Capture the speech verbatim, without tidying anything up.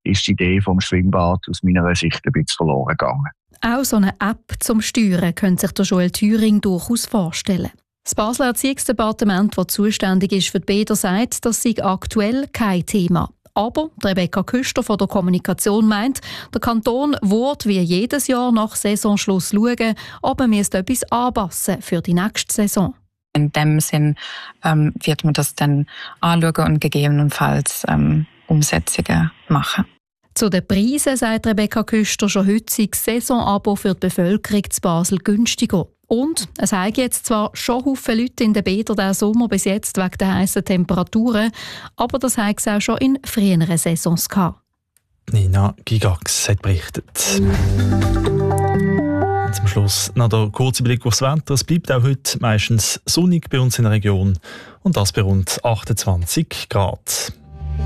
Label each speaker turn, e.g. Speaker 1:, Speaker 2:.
Speaker 1: ist die Idee vom Schwimmbad aus meiner Sicht ein bisschen verloren gegangen.
Speaker 2: Auch so eine App zum Steuern könnte sich der Joel Thüring durchaus vorstellen. Das Basler Erziehungsdepartement, das zuständig ist für die Bäder, sagt, das sei aktuell kein Thema. Aber Rebecca Küster von der Kommunikation meint, der Kanton wird wie jedes Jahr nach Saisonschluss schauen, ob er etwas anpassen für die nächste Saison.
Speaker 3: In dem Sinn ähm, wird man das dann anschauen und gegebenenfalls ähm, Umsetzungen machen.
Speaker 2: Zu den Preisen sagt Rebecca Küster, schon heute sei das Saisonabo für die Bevölkerung zu Basel günstiger. Und es haben jetzt zwar schon viele Leute in den Bädern diesen Sommer bis jetzt wegen der heißen Temperaturen, aber das haben es auch schon in früheren Saisons gehabt.
Speaker 4: Nina Gigax hat berichtet. Und zum Schluss noch der kurze Blick aufs Wetter. Es bleibt auch heute meistens sonnig bei uns in der Region und das bei rund achtundzwanzig Grad.